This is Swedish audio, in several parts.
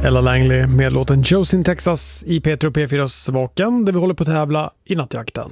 Ella Langley med låten Josie in Texas i P3 och P4s Vaken, där vi håller på att tävla i nattjakten.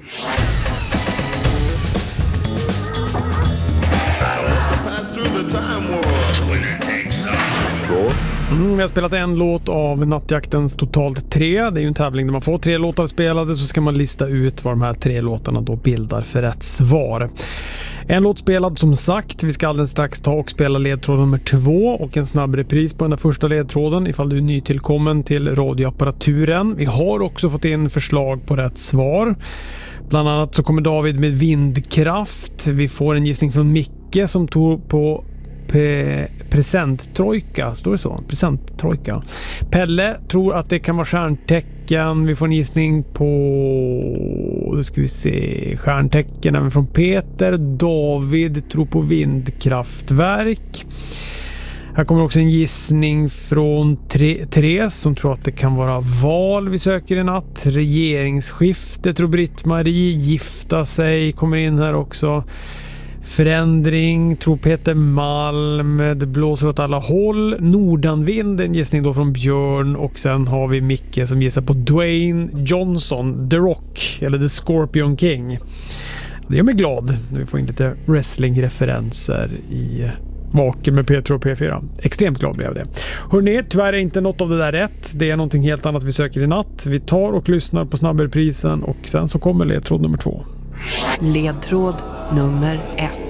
Vi har spelat en låt av nattjaktens totalt 3. Det är ju en tävling där man får 3 låtar spelade, så ska man lista ut vad de här 3 låtarna då bildar för rätt svar. En låt spelad som sagt. Vi ska alldeles strax ta och spela ledtråd nummer 2 och en snabb repris på den där första ledtråden ifall du är nytillkommen till radioapparaturen. Vi har också fått in förslag på rätt svar. Bland annat så kommer David med vindkraft. Vi får en gissning från Micke som tog på presenttrojka, står det så? Presenttrojka. Pelle tror att det kan vara stjärntecken. Vi får en gissning på, då ska vi se, stjärntecken även från Peter. David tror på vindkraftverk. Här kommer också en gissning från Therese som tror att det kan vara val vi söker i natt. Regeringsskifte tror Britt-Marie. Gifta sig kommer in här också. Förändring tror Peter Malm. Det blåser åt alla håll. Nordanvind, en gissning då från Björn. Och sen har vi Micke som gissar på Dwayne Johnson, The Rock eller The Scorpion King. Det gör mig glad när vi får in lite wrestling-referenser i Vaken med P3 och P4. Extremt glad blev jag det. Hörrni, tyvärr är inte något av det där rätt. Det är någonting helt annat vi söker i natt. Vi tar och lyssnar på snabbreprisen och sen så kommer ledtråd nummer 2. Ledtråd nummer 1.